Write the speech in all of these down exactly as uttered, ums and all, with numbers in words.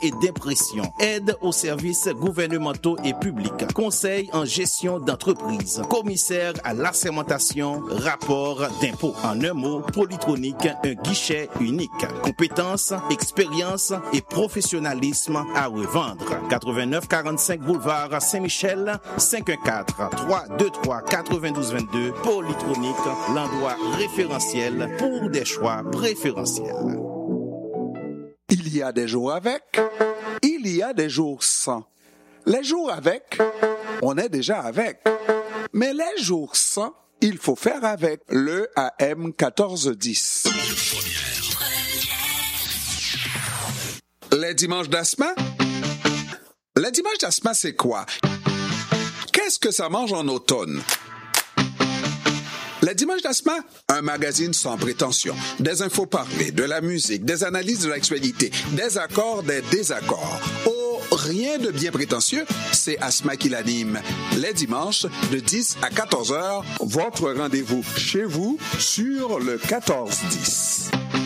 et d'impression, aide aux services gouvernementaux et publics, conseil en gestion d'entreprise, commissaire à l'assermentation, rapport d'impôt. En un mot, Polytronic, un guichet unique. Compétences, expérience et professionnalisme à revendre. quatre-vingt-neuf quarante-cinq boulevard Saint-Michel, cinq un quatre, trois deux trois, quatre-vingt-douze vingt-deux. Polytronic, l'endroit référentiel pour des choix préférentiels. Il y a des jours avec, il y a des jours sans. Les jours avec, on est déjà avec. Mais les jours sans, il faut faire avec le A M quatorze dix. Les dimanches d'Asma? Les dimanches d'Asma, c'est quoi? Qu'est-ce que ça mange en automne? Les dimanches d'Asma, un magazine sans prétention. Des infos parlées, de la musique, des analyses de l'actualité, des accords, des désaccords. Oh, rien de bien prétentieux, c'est Asma qui l'anime. Les dimanches, de dix à quatorze heures, votre rendez-vous chez vous sur le quatorze dix.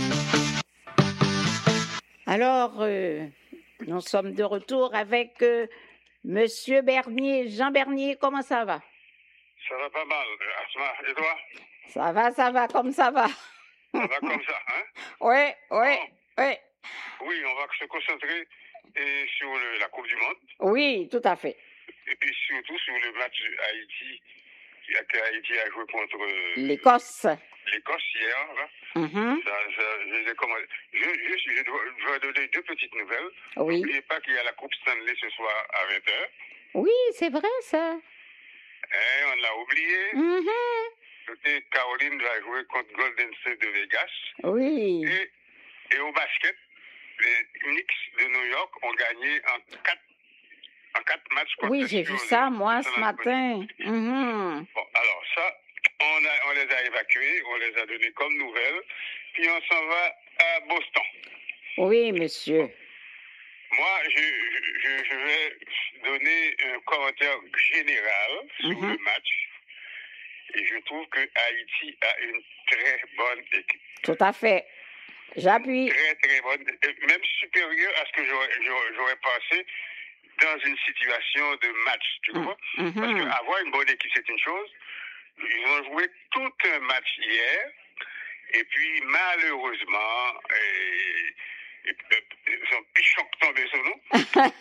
Alors, euh, nous sommes de retour avec euh, Monsieur Bernier. Jean Bernier, comment ça va? Ça va pas mal, Asma. Et toi? Ça va, ça va, comme ça va. Ça va comme ça, hein? Oui, oui, bon. oui. Oui, on va se concentrer et sur le, la Coupe du Monde. Oui, tout à fait. Et puis surtout sur le match Haïti, que Haïti a joué contre l'Écosse. L'Écosse hier. Là. Mm-hmm. Ça, ça, je, je, je, je, dois, je dois donner deux petites nouvelles. Oui. N'oubliez pas qu'il y a la Coupe Stanley ce soir à vingt heures. Oui, c'est vrai ça. Eh, on l'a oublié. Mm-hmm. Et Caroline va jouer contre Golden State de Vegas. Oui. Et, et au basket, les Knicks de New York ont gagné en quatre, en quatre matchs. Contre oui, j'ai vu ça, moi, ce matin. Mm-hmm. Bon, alors ça, on, a, on les a évacués, on les a donnés comme nouvelles, puis on s'en va à Boston. Oui, monsieur. Moi, je, je, je vais donner un commentaire général sur mm-hmm. le match. Et je trouve que Haïti a une très bonne équipe. Tout à fait. J'appuie. Très, très bonne. Même supérieure à ce que j'aurais, j'aurais, j'aurais pensé dans une situation de match, tu mmh. vois. Mm-hmm. Parce qu'avoir une bonne équipe, c'est une chose. Ils ont joué tout un match hier. Et puis, malheureusement, et, et, et, ils ont pichon tombé sur nous.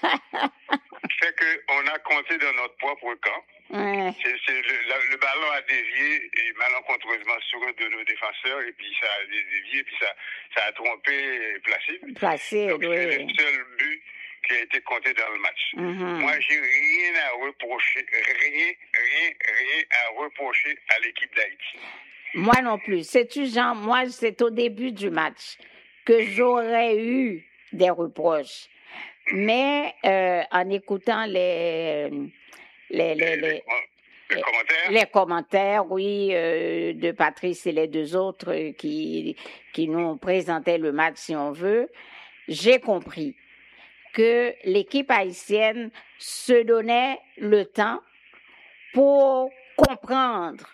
fait qu'on a compté dans notre propre camp. Ouais. C'est, c'est le, la, le ballon a dévié et malencontreusement sur un de nos défenseurs et puis ça a dévié et puis ça, ça a trompé Placide. Placide, Donc, oui. c'est le seul but qui a été compté dans le match. Mm-hmm. Moi, j'ai rien à reprocher, rien, rien, rien à reprocher à l'équipe d'Haïti. Moi non plus. Sais-tu, Jean, moi, c'est au début du match que j'aurais eu des reproches. Mais euh, en écoutant les... Les, les, les, les, les, commentaires. les commentaires, oui, euh, de Patrice et les deux autres euh, qui, qui nous présentaient le match, si on veut, j'ai compris que l'équipe haïtienne se donnait le temps pour comprendre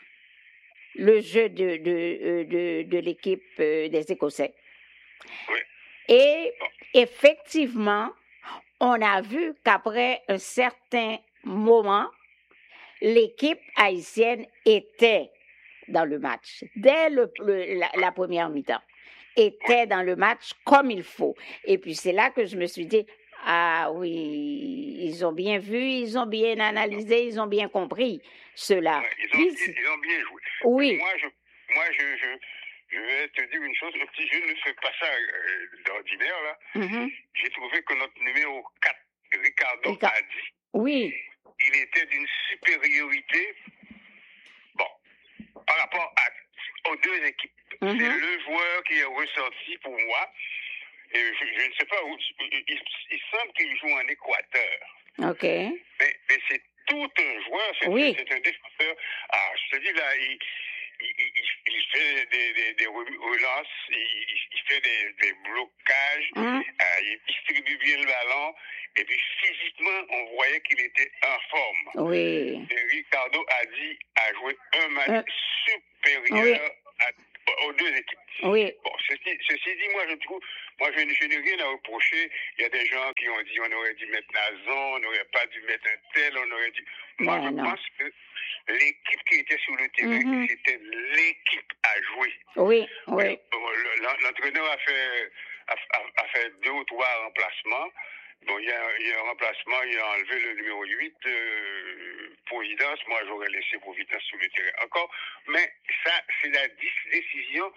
le jeu de, de, de, de l'équipe des Écossais. Oui. Et effectivement, on a vu qu'après un certain moment, l'équipe haïtienne était dans le match. Dès le, le, la, la première mi-temps, était dans le match comme il faut. Et puis c'est là que je me suis dit, ah oui, ils ont bien vu, ils ont bien analysé, ils ont bien compris cela. Ouais, ils, ont, puis, ils ont bien joué. Oui. Moi, je, moi je, je, je vais te dire une chose, un petit jeu ne fait pas ça euh, d'ordinaire, là. Mm-hmm. J'ai trouvé que notre numéro quatre, Ricardo Rica... a dit, oui. il était d'une supériorité, bon, par rapport à, aux deux équipes. Mm-hmm. C'est le joueur qui est ressorti pour moi. Et je, je ne sais pas où. Il, il, il semble qu'il joue en Équateur. OK. Mais, mais c'est tout un joueur. C'est, oui. c'est un défenseur. Ah, je te dis là, il, il, il, il fait des, des, des relances, il, il fait des, des blocages, mm. ah, il distribue bien le ballon. Et puis physiquement, on voyait qu'il était en forme. Oui. Et Ricardo a dit a joué un match euh. supérieur oui. à, aux deux équipes. Oui. Bon, ceci, ceci dit, moi je trouve, Moi, je, je n'ai rien à reprocher. Il y a des gens qui ont dit on aurait dû mettre Nazon, on n'aurait pas dû mettre un tel, on aurait dû... Moi, Ben, je non. pense que l'équipe qui était sur le terrain, Mhm. c'était l'équipe à jouer. Oui, oui. Le- L'entraîneur a fait, a, a- a fait deux ou trois remplacements. Bon, il y a, il y a un remplacement, il a enlevé le numéro huit, euh, Providence. Moi, j'aurais laissé Providence sur le terrain encore. Mais ça, c'est la dis- décision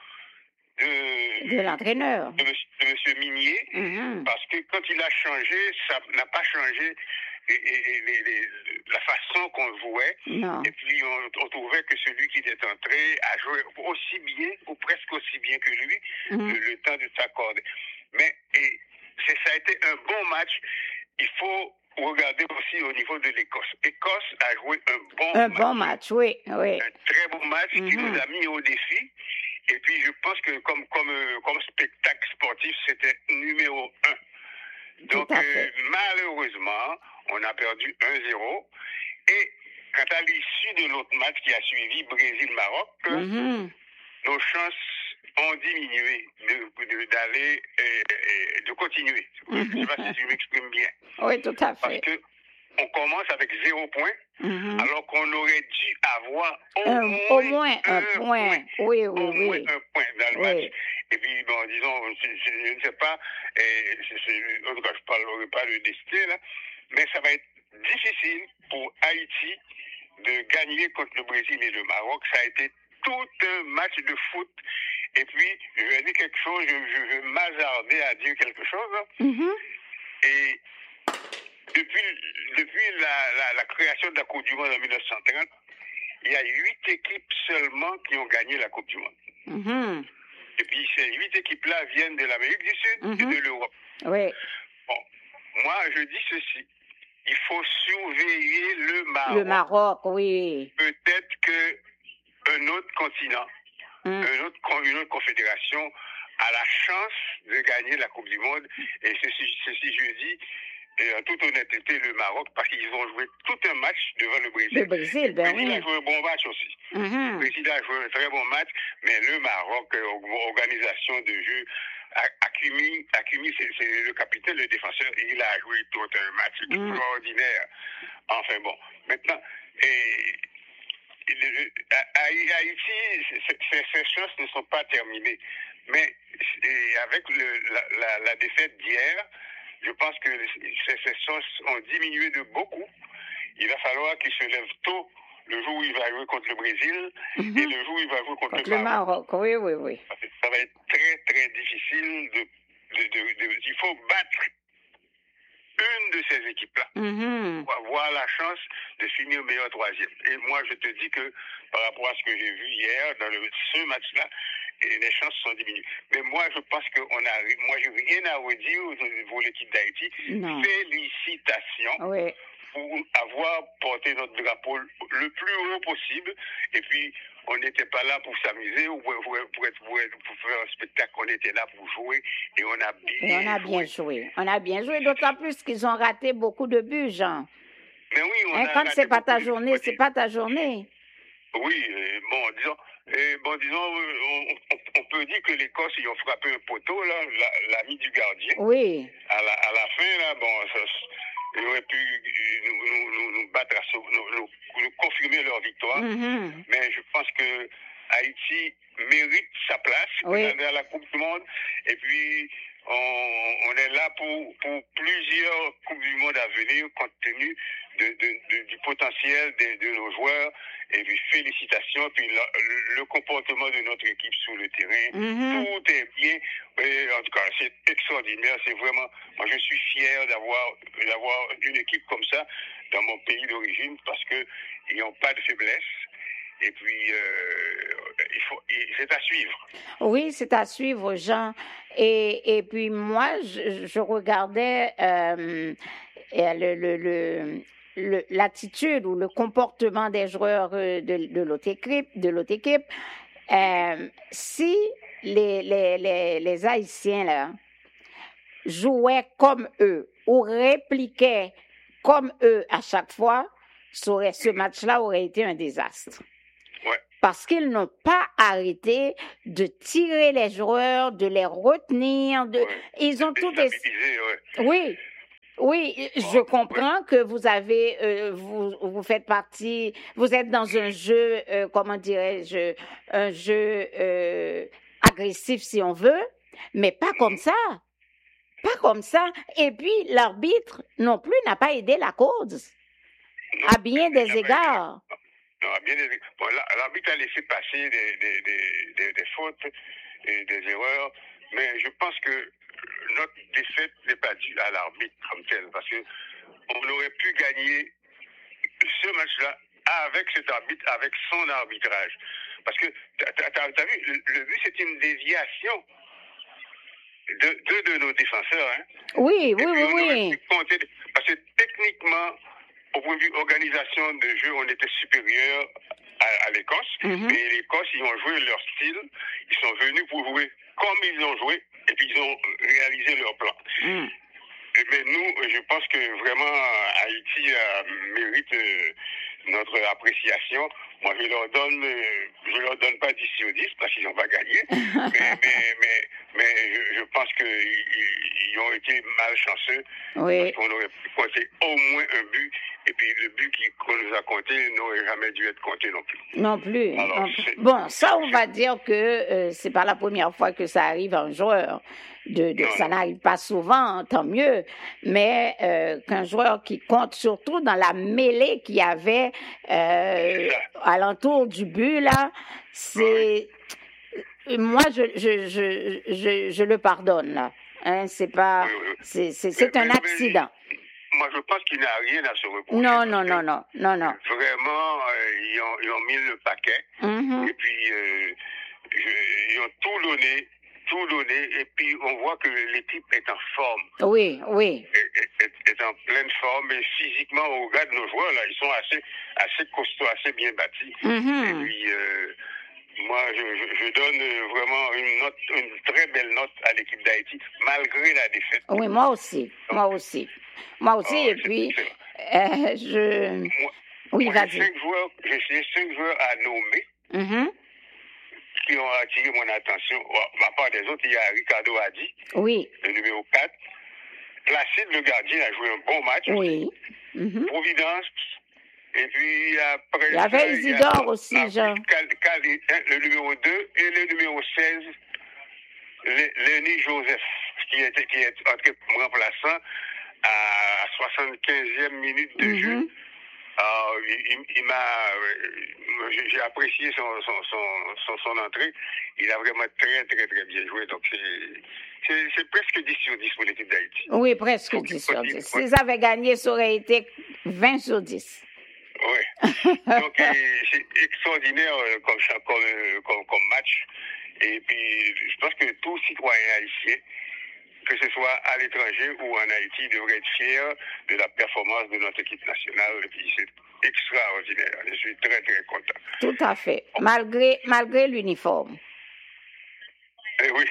de, De l'entraîneur. de, monsieur- de monsieur Minier. Mhm. Parce que quand il a changé, ça n'a pas changé et, et- et les- les- la façon qu'on jouait. Non. Et puis, on, on trouvait que celui qui était entré a joué aussi bien, ou presque aussi bien que lui, Mhm. le, le temps de s'accorder. Mais et, c'est, ça a été un bon match. Il faut regarder aussi au niveau de l'Écosse. L'Écosse a joué un bon Un match. bon match, oui, oui. Un très bon match qui Mhm. nous a mis au défi. Et puis, je pense que comme, comme, euh, comme spectacle sportif, c'était numéro un. Donc, Tout à euh, fait. malheureusement, on a perdu un zéro. Et quant à l'issue de l'autre match qui a suivi, Brésil-Maroc, Mhm. nos chances ont diminué de, de- d'aller, euh, euh, de continuer. Je ne sais pas si je m'exprime bien. Oui, tout à Parce fait. que on commence avec zéro point, Mhm. alors qu'on aurait dû avoir au, Un- moins, au moins un point. Oui, oui, au moins oui. un point dans le Oui. match. Et puis, bon, disons, c'est- c'est- je ne sais pas, et c'est, c'est, en tout cas, je ne parlerai pas de destin, là, mais ça va être difficile pour Haïti de gagner contre le Brésil et le Maroc. Ça a été tout un match de foot. Et puis, je vais dire quelque chose, je, je vais m'hasarder à dire quelque chose. Hein. Mhm. Et depuis, depuis la, la, la création de la Coupe du Monde en mille neuf cent trente, il y a huit équipes seulement qui ont gagné la Coupe du Monde. Mhm. Et puis ces huit équipes-là viennent de l'Amérique du Sud et Mhm. de l'Europe. Oui. Bon, moi je dis ceci, il faut surveiller le Maroc. Le Maroc, oui. Peut-être que un autre continent, Mhm. un autre, con- une autre confédération a la chance de gagner la Coupe du Monde. Et ceci, ceci je dis, et en toute honnêteté, le Maroc, parce qu'ils ont joué tout un match devant le Brésil. Le Brésil, Le ben Brésil a oui. joué un bon match aussi. Le Mhm. Brésil a joué un très bon match, mais le Maroc, euh, organisation de jeu, Hakimi, Hakimi c'est, c'est le capitaine, le défenseur, il a joué tout un match Mm. extraordinaire. Enfin bon, maintenant, et, le- à- à Haïti, c'est- c'est- ces choses ne sont pas terminées. Mais et avec le, la, la, la défaite d'hier, je pense que ces, ces choses ont diminué de beaucoup. Il va falloir qu'il se lève tôt le jour où il va jouer contre le Brésil Mhm. et le jour où il va jouer contre, Contre le le Maroc. Maroc, oui, oui, oui. Parce que ça va être très, très difficile de, de, de, de- il faut battre une de ces équipes-là Mhm. pour avoir la chance de finir meilleur troisième. Et moi, je te dis que par rapport à ce que j'ai vu hier dans le, ce match-là, et les chances sont diminuées. Mais moi, je pense qu'on a, moi, j'ai rien à redire pour l'équipe d'Haïti. Non. Félicitations Oui. pour avoir porté notre drapeau le plus haut possible. Et puis, on n'était pas là pour s'amuser ou pour, pour, pour, être- pour être- pour faire un spectacle. On était là pour jouer et on a bien Et on a bien joué. On a bien joué, d'autant plus qu'ils ont raté beaucoup de buts, Jean. Mais oui, on Hein, a quand raté c'est pas ta beaucoup de- journée, c'est pas ta journée. Oui, euh, bon, disons, euh, bon, disons, euh, on, on- on peut dire que l'Écosse, ils ont frappé un poteau, là, la- l'ami du gardien. Oui. À la, à la fin, là, bon, ça, ils auraient pu euh, nous, nous, nous, nous battre, à ce- nous, nous- nous confirmer leur victoire. Mhm. Mais je pense que Haïti mérite sa place Oui. dans, dans la Coupe du Monde. Et puis, on, on est là pour, pour plusieurs Coupes du Monde à venir, compte tenu de, de- de- du potentiel de, de nos joueurs. Et puis, félicitations. Puis, le, le comportement de notre équipe sur le terrain, Mhm. tout est bien. Et en tout cas, c'est extraordinaire. C'est vraiment, moi, je suis fier d'avoir, d'avoir une équipe comme ça dans mon pays d'origine parce que ils n'ont pas de faiblesse. Et puis, euh, il faut, il- c'est à suivre. Oui, c'est à suivre, Jean. Et, et puis moi, je, je regardais euh, euh, le, le, le, le- l'attitude ou le comportement des joueurs euh, de, de l'autre équipe. De l'autre équipe. Euh, si les, les, les, les Haïtiens là, jouaient comme eux ou répliquaient comme eux à chaque fois, ça aurait- ce match-là aurait été un désastre. Ouais. parce qu'ils n'ont pas arrêté de tirer les joueurs, de les retenir. De... Ouais. Ils ont tout... Déstabilisé, ouais. Oui. Oui, je comprends que vous avez, euh, vous, vous faites partie, vous êtes dans un jeu, euh, comment dirais-je, un jeu euh, agressif si on veut, mais pas comme ça, pas comme ça. Et puis l'arbitre non plus n'a pas aidé la cause à bien des égards. Non, à bien des égards. Bon, l'arbitre a laissé passer des, des, des, des, des fautes et des erreurs, mais je pense que notre défaite n'est pas due à l'arbitre comme tel, parce que on aurait pu gagner ce match-là avec cet arbitre, avec son arbitrage. Parce que, t'as, t'as vu, le, le but, c'est une déviation de deux de nos défenseurs. Hein. Oui, oui, oui, oui. Compter, parce que techniquement, au point de vue organisation de jeu, on était supérieur à, à l'Écosse. Mm-hmm. Mais l'Écosse, ils ont joué leur style, ils sont venus pour jouer comme ils ont joué, et puis ils ont réalisé leur plan. Mm. Mais nous, je pense que vraiment, Haïti euh, mérite euh, notre appréciation. Moi, je leur donne, euh, je leur donne pas dix sur dix parce qu'ils n'ont pas gagné. mais, mais, mais, mais je, je pense qu'ils ils ont été malchanceux. Oui. Parce qu'on aurait pu compter au moins un but. Et puis, le but qu'on nous a compté n'aurait jamais dû être compté non plus. Non plus. Alors, non. Bon, ça, on va dire que euh, c'est pas la première fois que ça arrive à un joueur. De, de, ça n'arrive pas souvent, tant mieux, mais euh, qu'un joueur qui compte surtout dans la mêlée qu'il y avait euh, alentour du but, là, c'est... Moi, je, je, je, je, je le pardonne, là. Hein, c'est pas... Oui, oui. C'est, c'est, c'est mais, un mais, accident. Mais, moi, je pense qu'il n'a rien à se reprocher. Non, non, non, non, non, non. Vraiment, euh, ils, ont, ils ont mis le paquet, mm-hmm. et puis euh, je, ils ont tout donné, tout donné, et puis on voit que l'équipe est en forme. Oui, oui. Est, est, est en pleine forme, et physiquement, on regarde nos joueurs, là, ils sont assez, assez costauds, assez bien bâtis. Mm-hmm. Et puis, euh, moi, je, je, je donne vraiment une note, une très belle note à l'équipe d'Haïti, malgré la défaite. Oui, moi aussi, Donc, moi aussi. Moi aussi, oh, et puis, euh, je... Moi, oui, moi, vas-y. J'ai cinq joueurs, j'ai cinq joueurs à nommer. Mm-hmm. Qui ont attiré mon attention. À part des autres, il y a Ricardo Hadi, oui. le numéro quatre. Placide, le gardien, a joué un bon match. Oui. Mm-hmm. Providence. Et puis après... Il y avait Isidore aussi, Jean. Cal, Cal, le numéro deux et le numéro seize, Lenny Joseph, qui, était, qui est entré comme remplaçant à soixante-quinzième minute de mm-hmm. jeu. Alors, il, il, il m'a, euh, j'ai apprécié son, son, son, son, son entrée. Il a vraiment très, très, très bien joué. Donc, c'est, c'est, c'est presque dix sur dix pour l'équipe d'Haïti. Oui, presque dix sur dix. S'ils ouais. avaient gagné, ça aurait été vingt sur dix. Oui. Donc, c'est extraordinaire comme, comme, comme, comme match. Et puis, je pense que tout citoyen haïtien, que ce soit à l'étranger ou en Haïti, devrait être fier de la performance de notre équipe nationale. Et puis c'est extraordinaire. Je suis très, très content. Tout à fait. Bon. Malgré, malgré l'uniforme. Eh oui.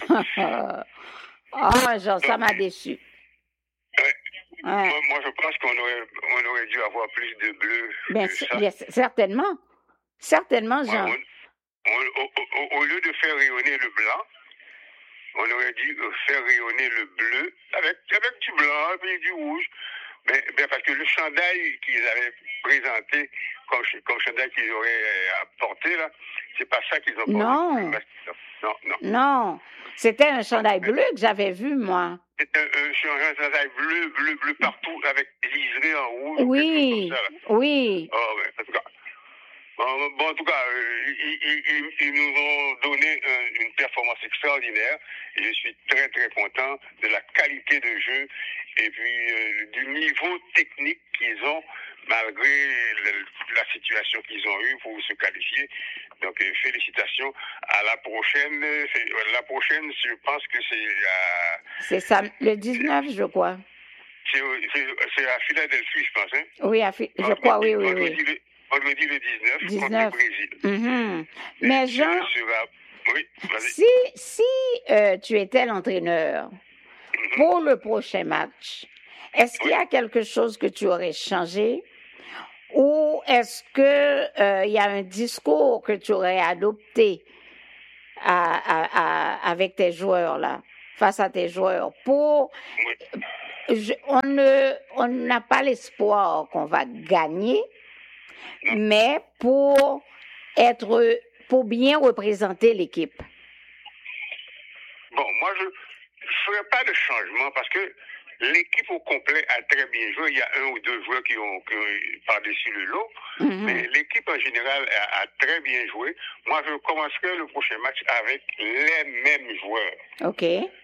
Ah, Jean, ça m'a déçu. Ouais. Ouais. Moi, moi, je pense qu'on aurait, on aurait dû avoir plus de bleu. Bien, que bien certainement. Certainement, Jean. Ouais, on, on, au, au, au lieu de faire rayonner le blanc, on aurait dû faire rayonner le bleu avec, avec du blanc et puis du rouge. Mais, mais parce que le chandail qu'ils avaient présenté comme, comme chandail qu'ils auraient apporté, là, c'est pas ça qu'ils ont porté. Non. Non, non. Non. C'était un chandail bleu que j'avais vu, moi. C'était un, un chandail bleu, bleu, bleu partout avec liseré en rouge. Oui. Comme ça, oui. Oh, ouais, en tout cas. Bon, bon, en tout cas, euh, ils, ils, ils nous ont donné un, une performance extraordinaire et je suis très très content de la qualité de jeu et puis euh, du niveau technique qu'ils ont malgré le, la situation qu'ils ont eue pour se qualifier. Donc euh, félicitations. À la prochaine. La prochaine, je pense que c'est à... C'est ça, le dix-neuf, je crois. C'est, c'est, c'est à Philadelphie, je pense. Hein? Oui, à fi... je crois, oui, oui, oui. Le, on le dit le dix-neuf, dix-neuf. contre le Brésil. Mm-hmm. Mais Jean, sera... oui, si, si euh, tu étais l'entraîneur mm-hmm. pour le prochain match, est-ce qu'il oui. y a quelque chose que tu aurais changé ou est-ce que euh, il y a un discours que tu aurais adopté à, à, à, avec tes joueurs là, face à tes joueurs, pour Oui. je, on ne on n'a pas l'espoir qu'on va gagner, Non. mais pour être pour bien représenter l'équipe. Bon, moi, je ne ferai pas de changement parce que l'équipe au complet a très bien joué. Il y a un ou deux joueurs qui ont, qui ont par-dessus le lot, Mm-hmm. mais l'équipe en général a, a très bien joué. Moi, je commencerai le prochain match avec les mêmes joueurs. OK.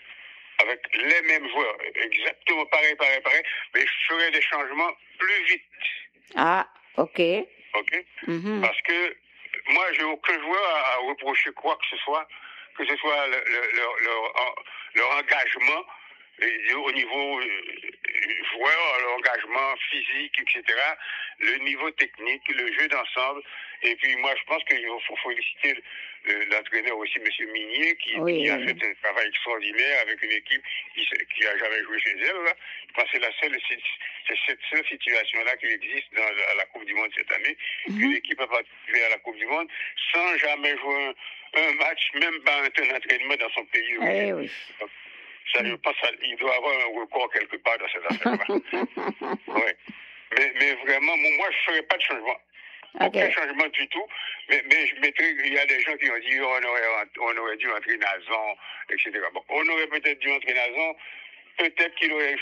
Avec les mêmes joueurs. Exactement pareil, pareil, pareil. Mais je ferai des changements plus vite. Ah, OK. OK? Mm-hmm. Parce que moi, j'ai aucun joueur à, à reprocher quoi que ce soit, que ce soit le, le, leur, leur, leur engagement et, au niveau euh, joueur, leur engagement physique, et cetera, le niveau technique, le jeu d'ensemble. Et puis moi, je pense qu'il faut féliciter le, l'entraîneur aussi, M. Minier, qui, Oui, qui a oui. fait un travail extraordinaire avec une équipe qui qui a jamais joué chez elle. Là. Je pense que c'est la seule, c'est, c'est cette seule situation-là qui existe dans la, la Coupe du Monde cette année, Mm-hmm. qu'une équipe a participé à la Coupe du Monde sans jamais jouer un, un match, même pas un, un entraînement dans son pays. Eh oui. Ça, je pense qu'il doit avoir un record quelque part dans cette affaire-là. Ouais. Mais, mais vraiment, moi, je ne ferais pas de changement. Aucun OK. changement du tout. Mais, mais je mettrais, il y a des gens qui ont dit on aurait, on aurait dû entrer Nazon, et cetera. Bon, on aurait peut-être dû entrer Nazon. Peut-être qu'il aurait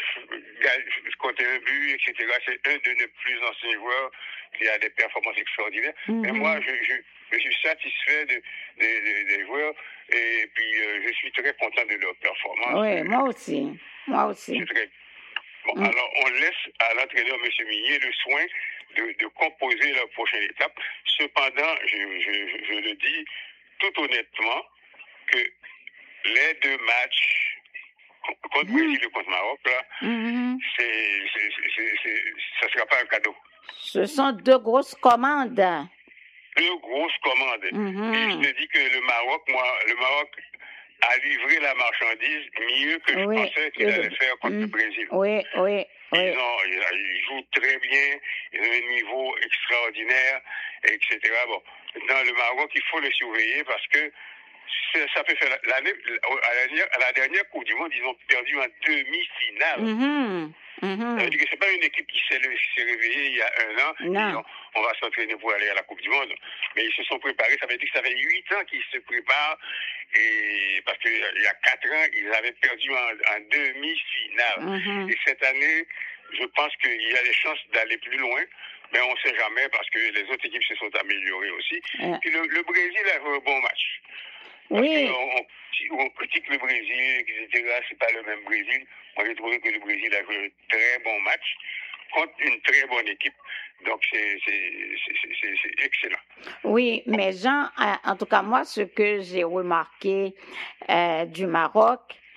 compté un but, et cetera. C'est un de nos plus anciens joueurs qui a des performances extraordinaires. Mm-hmm. Mais moi, je, je, je suis satisfait de, de, de, des joueurs et puis euh, je suis très content de leur performance. Oui, moi aussi. Moi aussi. C'est très... Bon, Mm. alors on laisse à l'entraîneur M. Minier le soin de, de composer la prochaine étape. Cependant, je, je, je le dis tout honnêtement que les deux matchs contre Mm. Brésil et contre Maroc, là, Mm-hmm. c'est, c'est, c'est, c'est, ça ne sera pas un cadeau. Ce sont deux grosses commandes. Deux grosses commandes. Mm-hmm. Et je te dis que le Maroc, moi, le Maroc a livré la marchandise mieux que je Oui. pensais qu'il allait faire contre Mm. le Brésil. Oui, oui, oui. Ils, ont, ils, ils jouent très bien, ils ont un niveau extraordinaire, et cetera. Bon, dans le Maroc, il faut le surveiller parce que ça, ça peut faire l'année, à la, dernière, à la dernière Coupe du Monde, ils ont perdu en demi-finale. Mm-hmm. Ça veut Mm-hmm. dire que c'est pas une équipe qui s'est, s'est réveillée il y a un an. Non. Ils ont, on va s'entraîner pour aller à la Coupe du Monde. Mais ils se sont préparés. Ça veut dire que ça fait huit ans qu'ils se préparent. Et parce qu'il y a quatre ans, ils avaient perdu en, en demi-finale. Mm-hmm. Et cette année, je pense qu'il y a des chances d'aller plus loin. Mais on ne sait jamais parce que les autres équipes se sont améliorées aussi. Euh. Puis le, le Brésil a joué un bon match. Parce Oui. qu'on on, on critique le Brésil, et cetera. C'est pas le même Brésil. Moi, j'ai trouvé que le Brésil a joué un très bon match contre une très bonne équipe. Donc, c'est, c'est, c'est, c'est, c'est excellent. Oui, mais Jean, en tout cas, moi, ce que j'ai remarqué euh, du Maroc,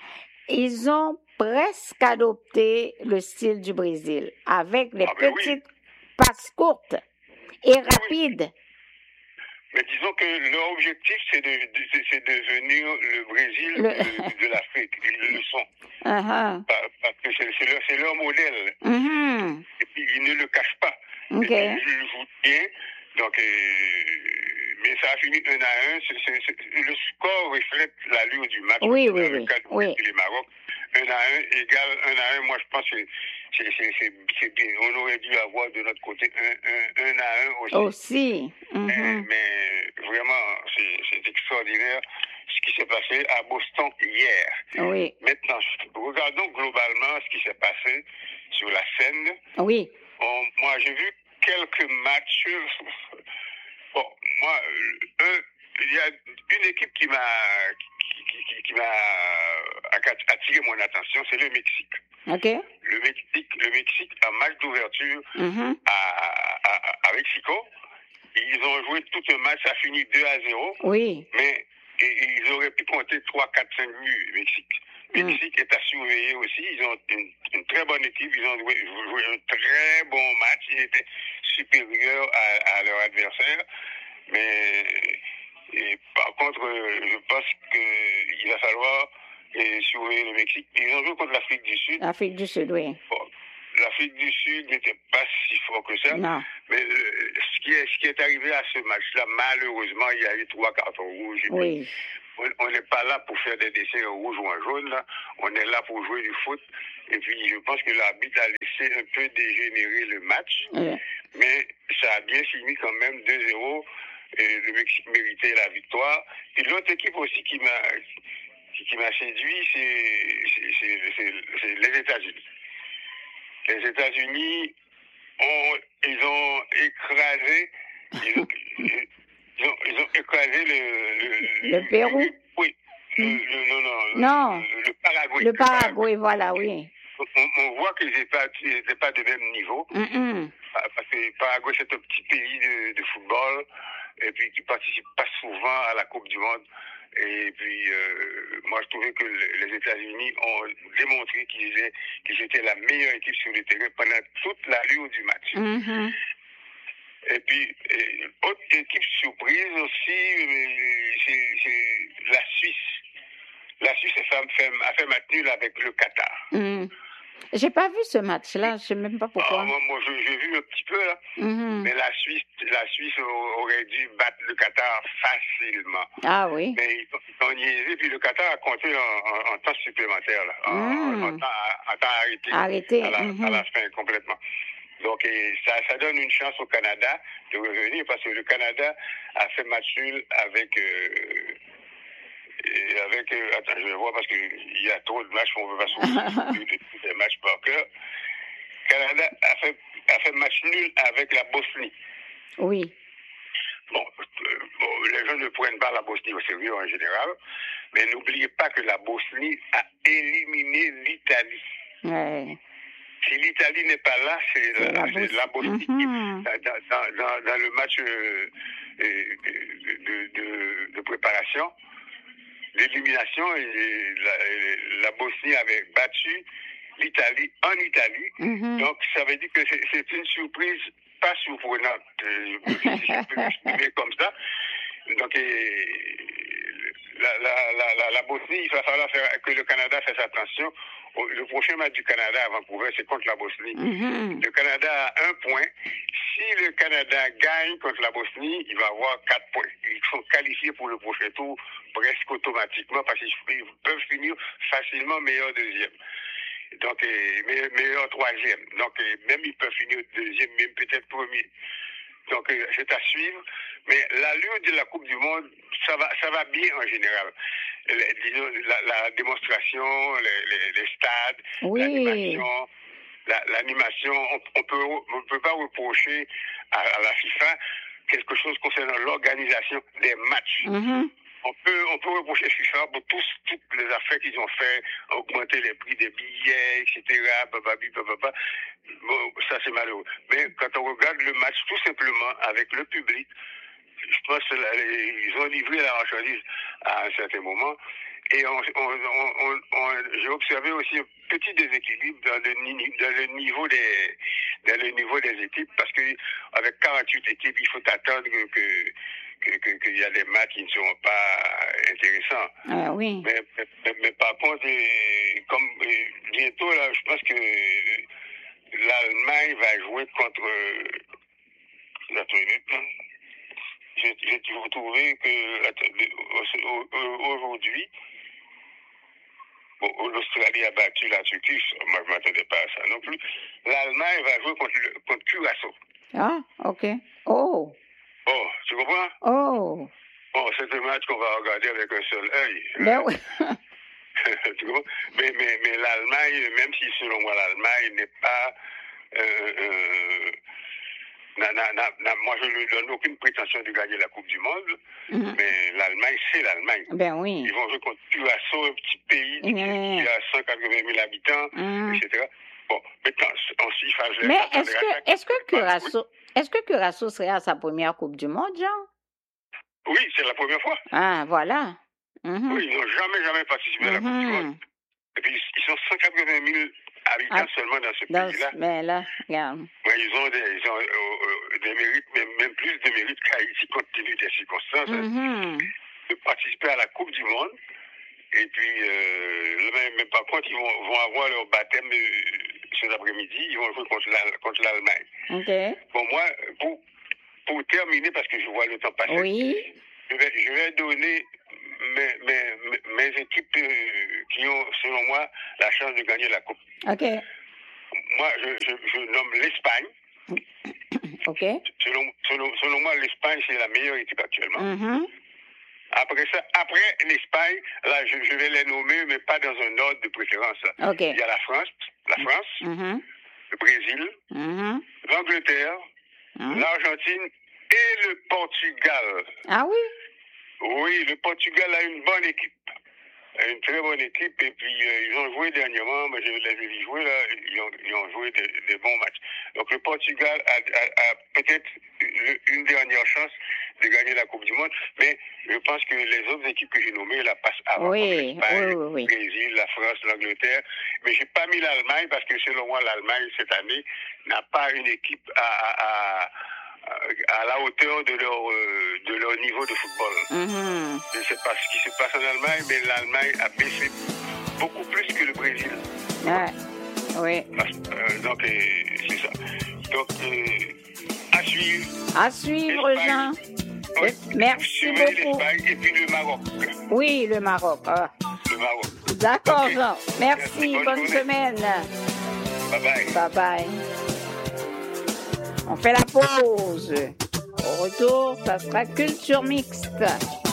ils ont presque adopté le style du Brésil, avec les Ah ben oui. petites passes courtes et rapides. Mais disons que leur objectif, c'est de, de, c'est de devenir le Brésil Le- de, de l'Afrique. Ils le sont. Uh-huh. Par- Parce que c'est, c'est, leur, c'est leur modèle. Mhm. Et puis, ils ne le cachent pas. OK. Et puis, ils jouent bien. Donc, euh, mais ça a fini un à un. C'est, c'est, c'est, le score reflète l'allure du match. Oui, Dans oui, le oui. cas du Oui. Brésil et Maroc, un à un égale un à un. Moi, je pense que c'est, c'est, c'est, c'est bien. On aurait dû avoir de notre côté un, un, un à un aussi. Aussi. Mais, Mhm. mais vraiment, c'est, c'est extraordinaire ce qui s'est passé à Boston hier. Oui. Maintenant, regardons globalement ce qui s'est passé sur la scène. Oui. Bon, moi, j'ai vu quelques matchs. Bon, moi, euh, il y a une équipe qui m'a, qui, qui, qui, qui m'a attiré mon attention, c'est le Mexique. OK. Le Mexique, le Mexique, un match d'ouverture Mhm. à, à, à Mexico. Ils ont joué tout un match, ça a fini deux à zéro. Oui. Mais et, ils auraient pu compter trois, quatre, cinq buts, Mexique. Mm. Mexique est à surveiller aussi. Ils ont une, une très bonne équipe. Ils ont joué, joué un très bon match. Ils étaient supérieurs à, à leur adversaire. Mais et, par contre, je pense qu'il va falloir et, surveiller le Mexique. Ils ont joué contre l'Afrique du Sud. Afrique du Sud, oui. Bon. l'Afrique du Sud n'était pas si fort que ça. Non. Mais euh, ce, qui est, ce qui est arrivé à ce match-là, malheureusement, il y a eu trois cartons rouges. Oui. On n'est pas là pour faire des dessins en rouge ou en jaune, là. On est là pour jouer du foot. Et puis, je pense que l'arbitre a laissé un peu dégénérer le match. Oui. Mais ça a bien fini quand même deux zéro. Et le Mexique méritait la victoire. Et l'autre équipe aussi qui m'a qui m'a séduit, c'est les États-Unis. Les États-Unis, ont, ils ont écrasé, ils ont, ils ont, ils ont écrasé le, le, le Pérou. Le, oui, le, le, non, non, non. Le, le Paraguay. Le Paraguay, voilà, oui. On, on voit qu'ils n'étaient pas, pas de même niveau. Mm-mm. Parce que le Paraguay, c'est un petit pays de, de football, et puis qui participe pas souvent à la Coupe du Monde. Et puis, euh, moi, je trouvais que les États-Unis ont démontré qu'ils qu'ils étaient la meilleure équipe sur le terrain pendant toute l'allure du match. Mm-hmm. Et puis, et, autre équipe surprise aussi, c'est la Suisse. La Suisse a fait, a fait match nul avec le Qatar. Mm. J'ai pas vu ce match-là, je sais même pas pourquoi. Ah, moi, moi j'ai vu un petit peu, là. Mm-hmm. Mais la Suisse, la Suisse aurait dû battre le Qatar facilement. Ah oui. Mais ils ont niaisé, puis le Qatar a compté en, en, en temps supplémentaire, là. En, mm. en, en, temps, en temps arrêté. Arrêté. À la, mm-hmm. à la fin, complètement. Donc, et ça, ça donne une chance au Canada de revenir, parce que le Canada a fait match nul avec... Euh, Et avec, euh, attends, je vais voir parce qu'il y a trop de matchs qu'on ne veut pas souvenir des matchs par cœur. Canada a fait, a fait match nul avec la Bosnie. Oui. Bon, euh, bon, les gens ne prennent pas la Bosnie au sérieux en général, mais n'oubliez pas que la Bosnie a éliminé l'Italie. Ouais. Si l'Italie n'est pas là, c'est la, la, la Bosnie. Mm-hmm. Dans, dans, dans, dans le match euh, de, de, de, de préparation, l'élimination, la, la Bosnie avait battu l'Italie en Italie. Mm-hmm. Donc, ça veut dire que c'est une surprise pas surprenante, euh, si je peux m'exprimer comme ça. Donc, et, la, la, la, la, la Bosnie, il va falloir faire, que le Canada fasse attention. Le prochain match du Canada à Vancouver, c'est contre la Bosnie. Mm-hmm. Le Canada a un point. Si le Canada gagne contre la Bosnie, il va avoir quatre points. Ils sont qualifiés pour le prochain tour presque automatiquement parce qu'ils peuvent finir facilement meilleur deuxième. Donc, et, meilleur troisième. Donc, et, même ils peuvent finir deuxième, même peut-être premier. Donc, c'est à suivre. Mais l'allure de la Coupe du Monde, ça va, ça va bien en général. Les, disons, la, la démonstration, les, les, les stades, oui. l'animation, l'animation, on, on peut, on peut pas reprocher à, à la FIFA quelque chose concernant l'organisation des matchs. Mm-hmm. On peut, on peut reprocher FIFA pour tous, toutes les affaires qu'ils ont fait, augmenter les prix des billets, et cetera. Bababi, bababa. Bon, ça c'est malheureux. Mais quand on regarde le match tout simplement avec le public, je pense qu'ils ont livré la marchandise à un certain moment. Et on, on, on, on, j'ai observé aussi un petit déséquilibre dans le, dans le niveau des, dans le niveau des équipes, parce que avec quarante-huit équipes, il faut attendre que, que qu'il que, que y a des matchs qui ne seront pas intéressants. Ah oui. Mais, mais, mais par contre, comme bientôt, là, je pense que l'Allemagne va jouer contre... J'ai toujours trouvé que aujourd'hui, bon, l'Australie a battu la Turquie, moi je ne m'attendais pas à ça non plus. L'Allemagne va jouer contre, contre Curaçao. Ah, ok. Oh. Oh, tu comprends? Oh. Bon, c'est un match qu'on va regarder avec un seul œil. Ben oui. Tu comprends? Mais, mais, mais l'Allemagne, même si selon moi l'Allemagne n'est pas... Euh, euh, n'a, n'a, n'a, moi, je ne lui donne aucune prétention de gagner la Coupe du Monde, mm-hmm. mais l'Allemagne, c'est l'Allemagne. Ben oui. Ils vont jouer contre Curaçao, un petit pays mm-hmm. qui a cent quatre-vingt mille habitants, mm-hmm. et cetera. Bon, maintenant, ensuite, il faut... Mais est-ce que, est-ce que Curaçao... Est-ce que Curaçao serait à sa première Coupe du Monde, Jean? Oui, c'est la première fois. Ah, voilà. Mm-hmm. Oui, ils n'ont jamais, jamais participé mm-hmm. à la Coupe du Monde. Et puis, ils sont cent quatre-vingt mille habitants ah, seulement dans ce dans pays-là. Mais là, regarde. Mais ils ont des, ils ont, euh, des mérites, même, même plus de mérites qu'Haïti, compte tenu des circonstances, mm-hmm. hein, de participer à la Coupe du Monde. Et puis, euh, mais, mais par contre, ils vont, vont avoir leur baptême... Euh, cet après-midi, ils vont jouer contre, la, contre l'Allemagne. OK. Bon, moi, pour, pour terminer, parce que je vois le temps passer, oui. je, vais, je vais donner mes, mes, mes équipes euh, qui ont, selon moi, la chance de gagner la Coupe. OK. Moi, je, je, je nomme l'Espagne. OK. Selon, selon, selon moi, l'Espagne, c'est la meilleure équipe actuellement. Mm-hmm. Après ça, après l'Espagne, là, je, je vais les nommer, mais pas dans un ordre de préférence. OK. Il y a la France, la France, mm-hmm. le Brésil, mm-hmm. l'Angleterre, mm-hmm. l'Argentine et le Portugal. Ah oui? Oui, le Portugal a une bonne équipe. Une très bonne équipe. Et puis, euh, ils ont joué dernièrement, mais je les ai vus jouer, là, ils ont, ils ont joué des, des bons matchs. Donc, le Portugal a, a, a peut-être une dernière chance de gagner la Coupe du Monde, mais je pense que les autres équipes que j'ai nommées la passent avant. Oui, l'Espagne, oui, oui, oui. le Brésil, la France, l'Angleterre. Mais j'ai pas mis l'Allemagne parce que selon moi, l'Allemagne, cette année, n'a pas une équipe à, à, à à la hauteur de leur, euh, de leur niveau de football. Mm-hmm. Je ne sais pas ce qui se passe en Allemagne, mais l'Allemagne a baissé beaucoup plus que le Brésil. Ouais. Oui. Euh, donc, euh, c'est ça. Donc, euh, à suivre. À suivre, Jean. Oui. Merci beaucoup. L'Espagne et puis le Maroc. Oui, le Maroc. Ah. Le Maroc. D'accord, okay. Jean. Merci. Merci. Bonne, Bonne semaine. Bye bye. Bye bye. On fait la pause. Au retour, ça sera culture mixte.